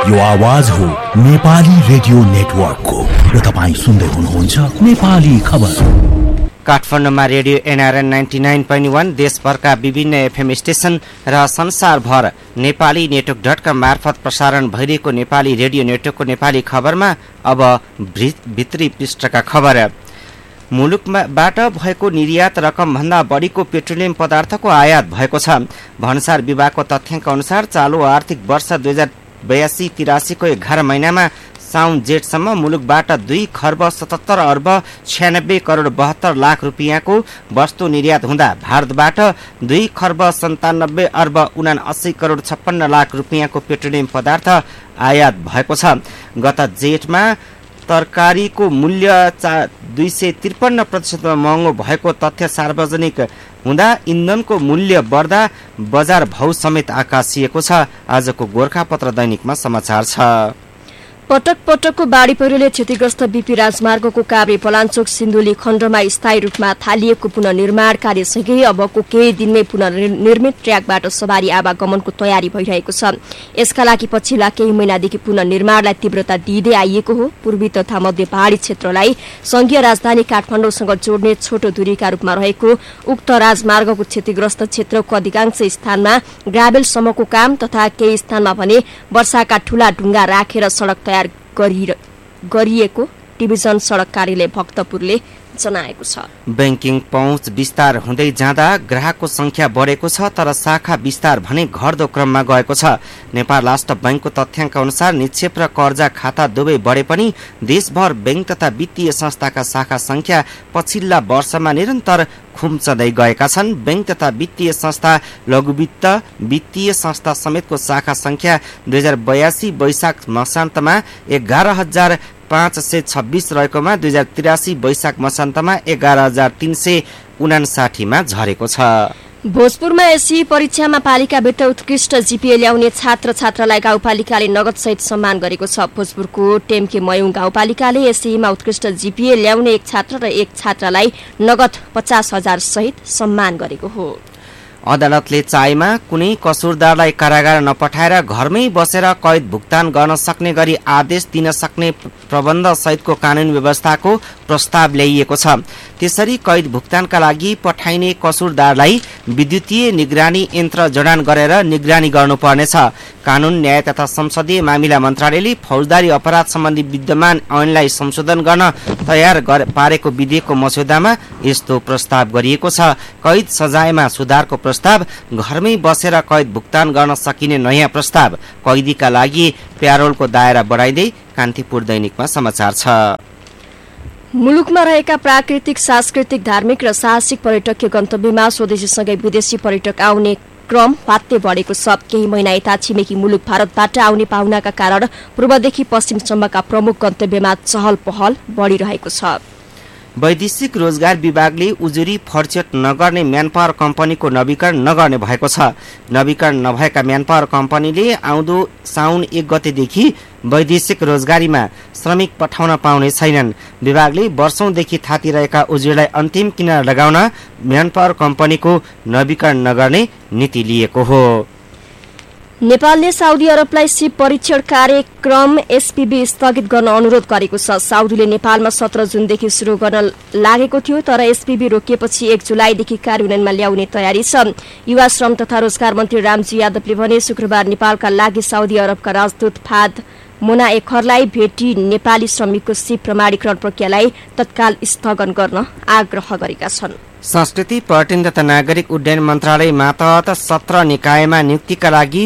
यो आवाज हो नेपाली रेडियो नेटवर्कको र तपाईं सुन्दै हुनुहुन्छ नेपाली खबर। काठमाडौँमा रेडियो एनआरएन 99.1 देशभरका विभिन्न एफएम स्टेशन र संसारभर नेपाली नेटवर्क.com मार्फत प्रसारण भइरहेको नेपाली रेडियो नेटवर्कको नेपाली खबरमा अब भित्री पृष्ठका खबर। मुलुकबाट भएको निर्यात रकमभन्दा बढीको पेट्रोलियम पदार्थको आयात भएको छ। भन्सार विभागको तथ्याङ्क अनुसार चालु आर्थिक वर्ष 2082-83 को 11 महिनामा साउन जेठसम्म मुलुकबाट 2 खर्ब 77 अर्ब 96 करोड 72 लाख रुपियाँको वस्तु निर्यात हुँदा भारतबाट 2 खर्ब 97 अर्ब 79 करोड 56 लाख रुपियाँको पेट्रोलियम पदार्थ आयात भएको छ। गत जेठमा तरकारीको मूल्य 253% महँगो भएको तथ्य सार्वजनिक हुँदा इन्धनको मूल्य बढ्दा बजार भाउ समेत आकाशिएको छ। आजको गोरखापत्र दैनिकमा समाचार छ। पटक पटकको बाढी पहिरोले क्षतिग्रस्त बीपी राजमार्गको काभ्रे पलाञ्चोक सिन्धुली खण्डमा स्थायी रूपमा थालिएको पुनर्निर्माण कार्यसँगै अबको केही दिनमै पुनर्निर्मित ट्र्याकबाट सवारी आवागमनको तयारी भइरहेको छ। यसका लागि पछिल्ला केही महिनादेखि पुनर्निर्माणलाई तीव्रता दिँदै आइएको हो। पूर्वी तथा मध्य पहाडी क्षेत्रलाई संघीय राजधानी काठमाडौँसँग जोड्ने छोटो दूरीका रूपमा रहेको उक्त राजमार्गको क्षतिग्रस्त क्षेत्रको अधिकांश स्थानमा ग्राभेलसम्मको काम तथा केही स्थानमा भने वर्षाका ठूला ढुङ्गा राखेर सड़क तयार गरिएको डिभिजन सड़क कार्यालय भक्तपुरले जनाएको छ। बैंकिङ पहुँच विस्तार हुँदै जाँदा ग्राहकको संख्या बढेको छ तर शाखा विस्तार भने घट्दो क्रममा गएको छ। नेपाल राष्ट्र बैंकको तथ्याङ्क अनुसार निक्षेप र कर्जा खाता दुवै बढे पनि देशभर बैंक तथा वित्तीय संस्थाका शाखा संख्या पछिल्ला वर्षमा निरन्तर खुम्चदै गएका छन्। बैंक तथा वित्तीय संस्था लघुवित्त वित्तीय संस्था समेतको शाखा संख्या 2082 वैशाख मसान्तमा 11,526 रहेकोमा 2083 वैशाख मसान्तमा 11,359 मा झरेको छ। भोजपुरमा एसई परीक्षामा पालिकाभित्र उत्कृष्ट जीपीए ल्याउने छात्र छात्रालाई गाउँपालिकाले नगद सहित सम्मान गरेको छ। भोजपुरको टेम्के मयूङ गाउँपालिकाले एसईमा उत्कृष्ट जीपीए ल्याउने एक छात्र र एक छात्रालाई नगद 50,000 सहित सम्मान गरेको हो। अदालतले चाहेमा कुनै कसुरदारलाई कारागार नपठाएर घरमै बसेर कैद भुक्तान गर्न सक्ने गरी आदेश दिन सक्ने प्रबन्ध सहितको कानून व्यवस्थाको प्रस्ताव ल्याइएको छ। त्यसरी कैद भुक्तानका लागि पठाइने कसुरदारलाई विद्युतीय निगरानी यन्त्र जडान गरेर निगरानी गर्नुपर्नेछ। कानून न्याय तथा संसदीय मामिला मन्त्रालयले फौजदारी अपराध सम्बन्धी विद्यमान ऐनलाई संशोधन गर्न तयार पारेको विधेयकको मस्यौदामा यस्तो प्रस्ताव गरिएको छ। कैद सजायमा सुधारको प्रस्ताव, घरमै बसेर कैद भुक्तान गर्न सकिने नयाँ प्रस्ताव, कैदीका लागि प्यारोलको दायरा बढाइदै कान्तिपुर दैनिकमा समाचार छ। मुलुकमा रहेका प्राकृतिक, सांस्कृतिक, धार्मिक र साहसिक पर्यटकीय गन्तव्यमा स्वदेशीसँगै विदेशी पर्यटक आउने क्रम पात्ते बढेको छ। केही महिना यता छिमेकी मुलुक भारतबाट आउने पाहुनाका कारण पूर्वदेखि पश्चिमसम्मका प्रमुख गन्तव्यमा चहल पहल बढ़िरहेको छ। वैदेशिक रोजगार विभागले उजुरी फर्चेट नगर्ने म्यानपावर कम्पनीको नवीकरण नगर्ने भएको छ। नवीकरण नभएका म्यानपावर कम्पनीले आउँदो साउन 1 गतेदेखि वैदेशिक रोजगारीमा श्रमिक पठाउन पाउने छैनन्। विभागले वर्षौंदेखि थातिरहेका उजुरीलाई अन्तिम किनारा लगाउन म्यानपावर कम्पनीको नवीकरण नगर्ने नीति लिएको हो। नेपालले साउदी अरबलाई सिप परीक्षण कार्यक्रम एसपीबी स्थगित गर्न अनुरोध गरेको छ। साउदीले नेपालमा 17 जुनदेखि शुरू गर्न लागेको थियो तर एसपीबी रोकिएपछि 1 जुलाईदेखि कार्यान्वयनमा ल्याउने तयारी छ। युवा श्रम तथा रोजगार मन्त्री रामजी यादवले भने शुक्रबार नेपालका लागि साउदी अरबका राजदूत फाद मोना एखरलाई भेटी नेपाली श्रमिकको सिप प्रमाणीकरण प्रक्रियालाई तत्काल स्थगन गर्न आग्रह गरेका छन्। संस्कृति, पर्यटन तथा नागरिक उड्डयन मन्त्रालय मातहत 17 निकायमा नियुक्तिका लागि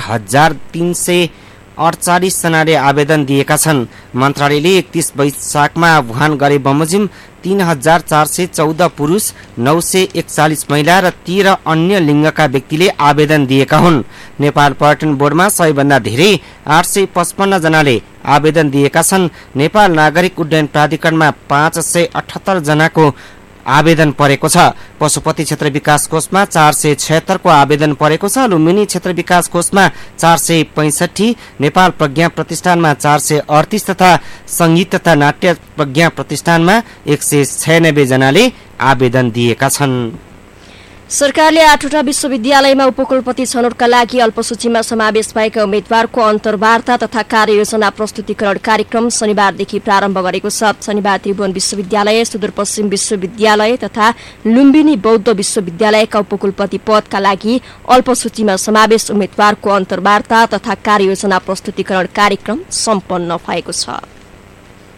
4,348 जनाले आवेदन दिएका छन्। मन्त्रालयले 31 वैशाखमा आह्वान गरे बमोजिम 3,414 पुरुष, 941 महिला र 13 अन्य लिङ्गका व्यक्तिले आवेदन दिएका हुन्। नेपाल पर्यटन बोर्डमा सबैभन्दा धेरै 855 जनाले आवेदन दिएका छन्। नेपाल नागरिक उड्डयन प्राधिकरणमा 578 जनाको आवेदन परेको छ। पशुपति क्षेत्र विकास कोषमा 476 को आवेदन परेको छ। लुम्बिनी क्षेत्र विकास कोषमा 465, नेपाल प्रज्ञा प्रतिष्ठानमा 438 तथा संगीत तथा नाट्य प्रज्ञा प्रतिष्ठानमा 196 जनाले आवेदन दिएका छन्। सरकारले 8वटा विश्वविद्यालयमा उपकुलपति छनौटका लागि अल्पसूचीमा समावेश भएका उम्मेद्वारको अन्तर्वार्ता तथा कार्ययोजना प्रस्तुतिकरण कार्यक्रम शनिबारदेखि प्रारम्भ गरेको छ। शनिबार त्रिभुवन विश्वविद्यालय, सुदूरपश्चिम विश्वविद्यालय तथा लुम्बिनी बौद्ध विश्वविद्यालयका उपकुलपति पदका लागि अल्पसूचीमा समावेश उम्मेद्वारको अन्तर्वार्ता तथा कार्ययोजना प्रस्तुतिकरण कार्यक्रम सम्पन्न भएको छ।